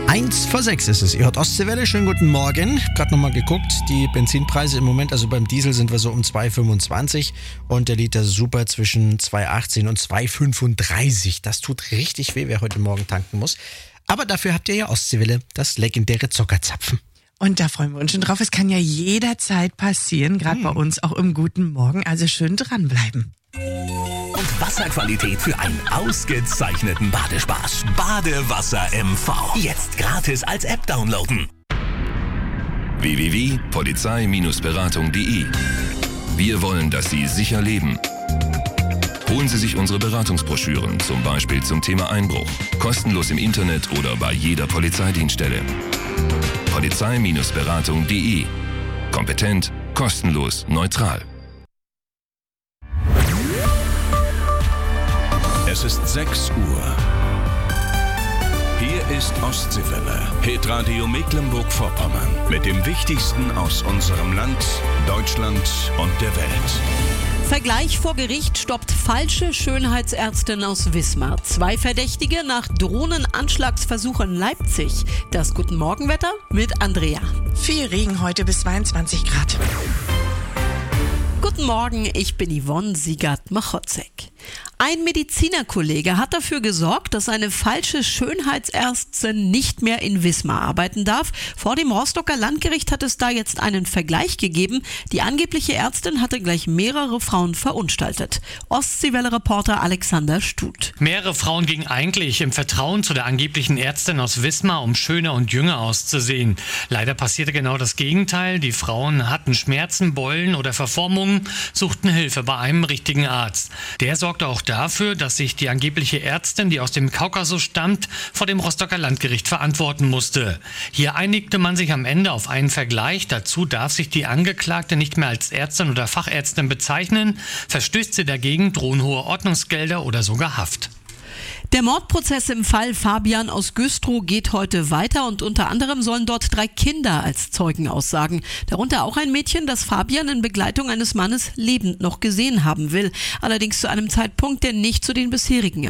5:45 ist es. Ihr hört Ostseewelle, schönen guten Morgen. Gerade nochmal geguckt, die Benzinpreise im Moment, also beim Diesel sind wir so um 2,25 und der Liter Super zwischen 2,18 und 2,35. Das tut richtig weh, wer heute Morgen tanken muss. Aber dafür habt ihr ja Ostseewelle, das legendäre Zuckerzapfen. Und da freuen wir uns schon drauf. Es kann ja jederzeit passieren, gerade bei uns auch im guten Morgen. Also schön dranbleiben. Und Wasserqualität für einen ausgezeichneten Badespaß. Badewasser MV. Jetzt gratis als App downloaden. www.polizei-beratung.de. Wir wollen, dass Sie sicher leben. Holen Sie sich unsere Beratungsbroschüren, zum Beispiel zum Thema Einbruch. Kostenlos im Internet oder bei jeder Polizeidienststelle. Polizei-beratung.de. Kompetent, kostenlos, neutral. Es ist 6 Uhr. Hier ist Ostseewelle, Hitradio Mecklenburg-Vorpommern. Mit dem Wichtigsten aus unserem Land, Deutschland und der Welt. Vergleich vor Gericht stoppt falsche Schönheitsärztin aus Wismar. 2 Verdächtige nach Drohnenanschlagsversuch in Leipzig. Das Guten Morgenwetter mit Andrea. Viel Regen heute bis 22 Grad. Guten Morgen, ich bin Yvonne Siegert-Machotzek. Ein Medizinerkollege hat dafür gesorgt, dass eine falsche Schönheitsärztin nicht mehr in Wismar arbeiten darf. Vor dem Rostocker Landgericht hat es da jetzt einen Vergleich gegeben. Die angebliche Ärztin hatte gleich mehrere Frauen verunstaltet. Ostseewelle-Reporter Alexander Stut. Mehrere Frauen gingen eigentlich im Vertrauen zu der angeblichen Ärztin aus Wismar, um schöner und jünger auszusehen. Leider passierte genau das Gegenteil. Die Frauen hatten Schmerzen, Beulen oder Verformungen, suchten Hilfe bei einem richtigen Arzt. Der sorgte auch dafür, dass sich die angebliche Ärztin, die aus dem Kaukasus stammt, vor dem Rostocker Landgericht verantworten musste. Hier einigte man sich am Ende auf einen Vergleich. Dazu darf sich die Angeklagte nicht mehr als Ärztin oder Fachärztin bezeichnen. Verstößt sie dagegen, drohen hohe Ordnungsgelder oder sogar Haft. Der Mordprozess im Fall Fabian aus Güstrow geht heute weiter und unter anderem sollen dort 3 Kinder als Zeugen aussagen. Darunter auch ein Mädchen, das Fabian in Begleitung eines Mannes lebend noch gesehen haben will. Allerdings zu einem Zeitpunkt, der nicht zu den bisherigen